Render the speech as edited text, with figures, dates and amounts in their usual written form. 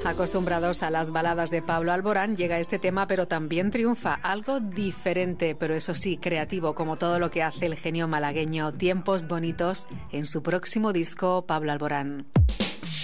Acostumbrados a las baladas de Pablo Alborán, llega este tema, pero también triunfa. Algo diferente, pero eso sí, creativo, como todo lo que hace el genio malagueño. Tiempos bonitos en su próximo disco, Pablo Alborán.